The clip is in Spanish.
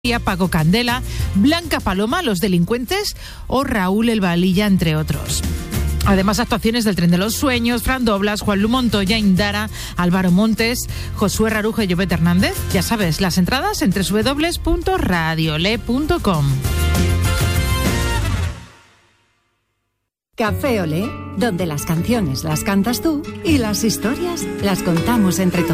Paco Candela, Blanca Paloma, Los Delincuentes o Raúl El Valilla, entre otros. Además, actuaciones del Tren de los Sueños, Fran Doblas, Juanlu Montoya, Indara, Álvaro Montes, Josué Rarujo y Llobet Hernández. Ya sabes, las entradas en www.radiole.com. Café Olé, donde las canciones las cantas tú y las historias las contamos entre todos.